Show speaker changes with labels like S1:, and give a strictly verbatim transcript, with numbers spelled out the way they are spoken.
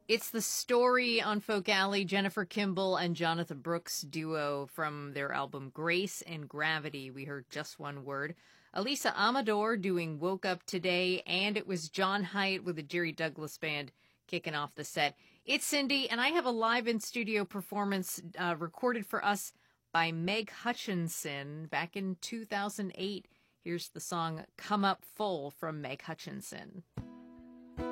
S1: It's the story on Folk Alley, Jennifer Kimball and Jonathan Brooks duo from their album Grace and Gravity. We heard Just One Word. Elisa Amador doing Woke Up Today, and it was John Hyatt with the Jerry Douglas Band kicking off the set. It's Cindy, and I have a live in-studio performance uh, recorded for us by Meg Hutchinson back in two thousand eight. Here's the song Come Up Full from Meg Hutchinson.